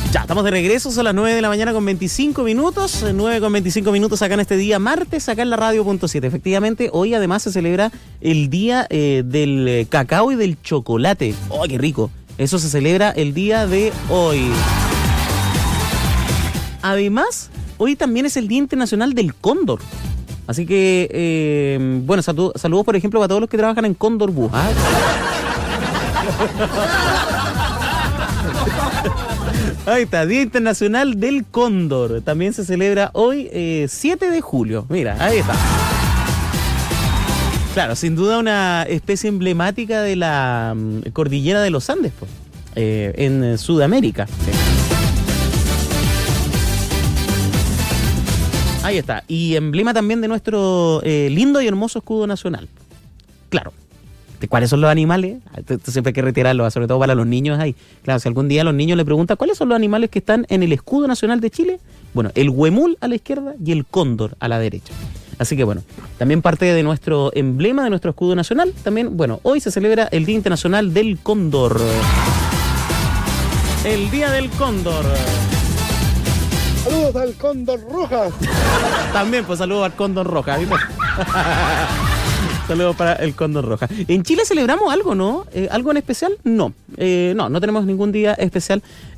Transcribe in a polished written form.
Ya, estamos de regreso, son las 9 de la mañana con 25 minutos, 9 con 25 minutos acá en este día martes, acá en la radio.7. Efectivamente, hoy además se celebra el día del cacao y del chocolate. ¡Oh, qué rico! Eso se celebra el día de hoy. Además, hoy también es el Día Internacional del Cóndor. Así que, bueno, saludos por ejemplo para todos los que trabajan en Cóndor Bus. ¿Ah? Ahí está, Día Internacional del Cóndor. También se celebra hoy, 7 de julio. Mira, ahí está. Claro, sin duda una especie emblemática de la cordillera de los Andes, pues, en Sudamérica. Sí. Ahí está. Y emblema también de nuestro lindo y hermoso escudo nacional. Claro. ¿Cuáles son los animales? Esto siempre hay que reiterarlo, sobre todo para los niños ahí. Claro, si algún día a los niños les preguntan ¿cuáles son los animales que están en el escudo nacional de Chile? Bueno, el huemul a la izquierda y el cóndor a la derecha. Así que bueno, también parte de nuestro emblema, de nuestro escudo nacional. También, bueno, hoy se celebra el Día Internacional del Cóndor. El Día del Cóndor. Saludos al Cóndor Roja. También, pues saludos al Cóndor Roja. Saludos para el Cóndor Roja. ¿En Chile celebramos algo, no? ¿Algo en especial? No. No tenemos ningún día especial